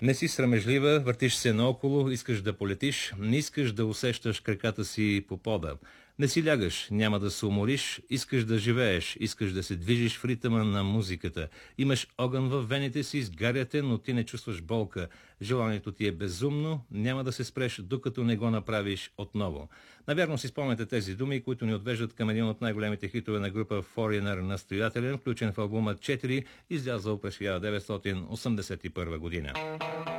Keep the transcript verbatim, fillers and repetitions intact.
Не си срамежлива, въртиш се наоколо, искаш да полетиш, не искаш да усещаш краката си по пода. Не си лягаш, няма да се умориш, искаш да живееш, искаш да се движиш в ритъма на музиката. Имаш огън във вените си, изгаряте, но ти не чувстваш болка. Желанието ти е безумно, няма да се спреш, докато не го направиш отново. Навярно си спомняте тези думи, които ни отвеждат към един от най-големите хитове на група Foreigner, настоятелен, включен в албума четири, излязъл през хиляда деветстотин осемдесет и първа година.